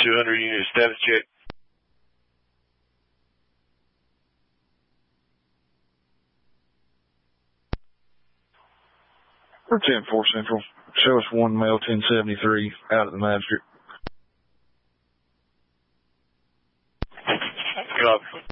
200 unit status check. For 10-4 Central. Show us one male 1073 out at the magistrate. Copy.